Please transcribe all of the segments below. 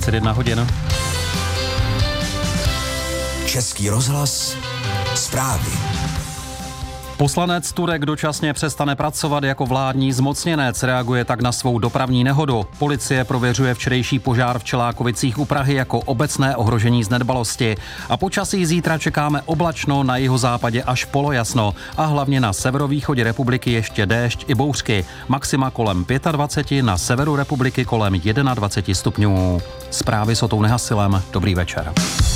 21 hodin. Český rozhlas, zprávy. Poslanec Turek dočasně přestane pracovat jako vládní zmocněnec, reaguje tak na svou dopravní nehodu. Policie prověřuje včerejší požár v Čelákovicích u Prahy jako obecné ohrožení z nedbalosti. A počasí zítra čekáme oblačno, na jihozápadě až polojasno a hlavně na severovýchodě republiky ještě déšť i bouřky. Maxima kolem 25, na severu republiky kolem 21 stupňů. Zprávy s Otou Nehasilem. Dobrý večer.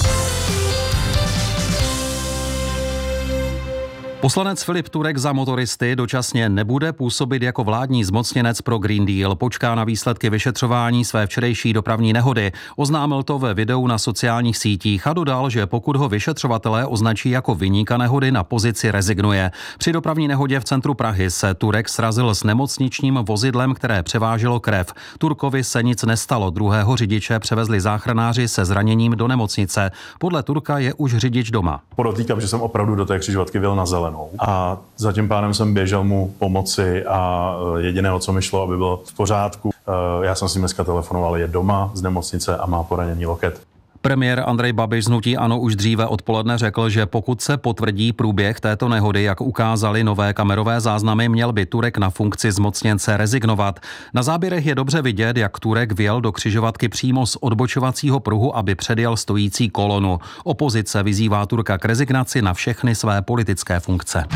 Poslanec Filip Turek za motoristy dočasně nebude působit jako vládní zmocněnec pro Green Deal. Počká na výsledky vyšetřování své včerejší dopravní nehody. Oznámil to ve videu na sociálních sítích a dodal, že pokud ho vyšetřovatelé označí jako viníka nehody, na pozici rezignuje. Při dopravní nehodě v centru Prahy se Turek srazil s nemocničním vozidlem, které převáželo krev. Turkovi se nic nestalo. Druhého řidiče převezli záchranáři se zraněním do nemocnice. Podle Turka je už řidič doma. Podotýkám, že jsem opravdu do té křižovatky vyjel na zelenou. A za tím pánem jsem běžel mu pomoci a jediné, o co mi šlo, aby bylo v pořádku. Já jsem si dneska telefonoval, je doma z nemocnice a má poraněný loket. Premiér Andrej Babiš z hnutí ANO už dříve odpoledne řekl, že pokud se potvrdí průběh této nehody, jak ukázaly nové kamerové záznamy, měl by Turek na funkci zmocněnce rezignovat. Na záběrech je dobře vidět, jak Turek vjel do křižovatky přímo z odbočovacího pruhu, aby předjel stojící kolonu. Opozice vyzývá Turka k rezignaci na všechny své politické funkce.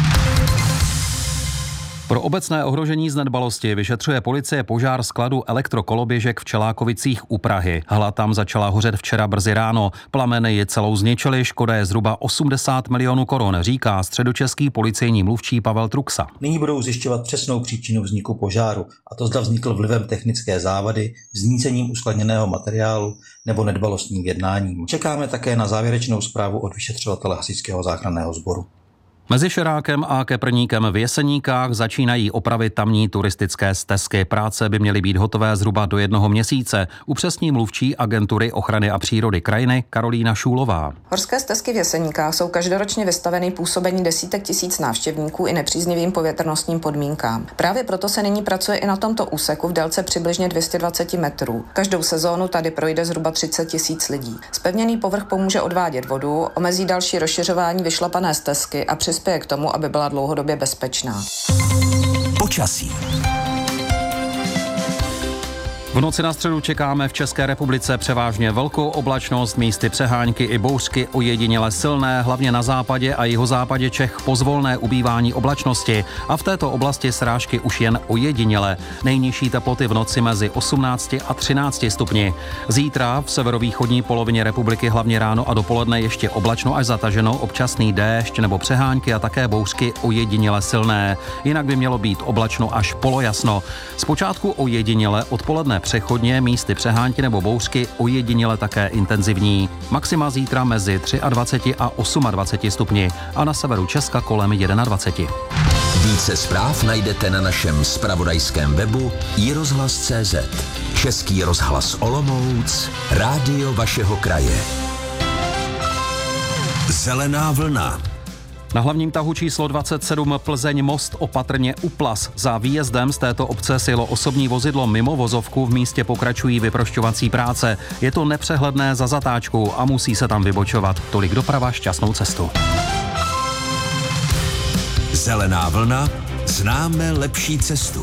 Pro obecné ohrožení z nedbalosti vyšetřuje policie požár skladu elektrokoloběžek v Čelákovicích u Prahy. Hala tam začala hořet včera brzy ráno. Plameny ji celou zničily, škoda je zhruba 80 milionů korun, říká středočeský policejní mluvčí Pavel Truxa. Nyní budou zjišťovat přesnou příčinu vzniku požáru, a to zda vznikl vlivem technické závady, znícením uskladněného materiálu nebo nedbalostním jednáním. Čekáme také na závěrečnou zprávu od vyšetřovatele Hasičského záchranného sboru. Mezi Šerákem a Keprníkem v Jeseníkách začínají opravy tamní turistické stezky. Práce by měly být hotové zhruba do 1 měsíce. Upřesní mluvčí agentury ochrany a přírody krajiny Karolína Šůlová. Horské stezky v Jeseníkách jsou každoročně vystaveny působení desítek tisíc návštěvníků i nepříznivým povětrnostním podmínkám. Právě proto se nyní pracuje i na tomto úseku v délce přibližně 220 metrů. Každou sezónu tady projde zhruba 30 tisíc lidí. Zpevněný povrch pomůže odvádět vodu, omezí další rozšiřování vyšlapané stezky a přispěje k tomu, aby byla dlouhodobě bezpečná. Počasí. V noci na středu čekáme v České republice převážně velkou oblačnost, místy přehánky i bouřky, ojediněle silné, hlavně na západě a jihozápadě Čech pozvolné ubývání oblačnosti a v této oblasti srážky už jen ojediněle. Nejnižší teploty v noci mezi 18 a 13 stupni. Zítra v severovýchodní polovině republiky hlavně ráno a dopoledne ještě oblačno až zataženo, občasný déšť nebo přehánky a také bouřky ojediněle silné. Jinak by mělo být oblačno až polojasno. Zpočátku ojediněle, odpoledne přechodně, místy přehánky nebo bouřky ojediněle také intenzivní. Maxima zítra mezi 23 a 28 stupni a na severu Česka kolem 21. Více zpráv najdete na našem zpravodajském webu iRozhlas.cz. Český rozhlas Olomouc, rádio vašeho kraje. Zelená vlna. Na hlavním tahu číslo 27 Plzeň Most opatrně Uplas. Za výjezdem z této obce sjelo osobní vozidlo mimo vozovku, v místě pokračují vyprošťovací práce. Je to nepřehledné za zatáčkou a musí se tam vybočovat. Tolik doprava, šťastnou cestu. Zelená vlna, známe lepší cestu.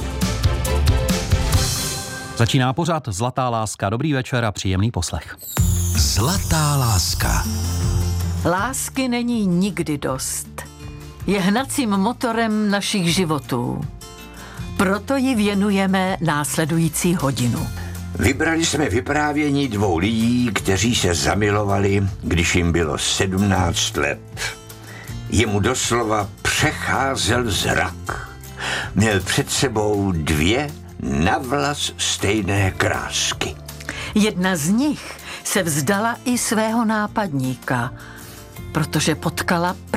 Začíná pořad Zlatá láska. Dobrý večer a příjemný poslech. Zlatá láska. Lásky není nikdy dost. Je hnacím motorem našich životů. Proto ji věnujeme následující hodinu. Vybrali jsme vyprávění 2 lidí, kteří se zamilovali, když jim bylo 17 let. Jemu doslova přecházel zrak. Měl před sebou 2 navlas stejné krásky. Jedna z nich se vzdala i svého nápadníka, protože potkala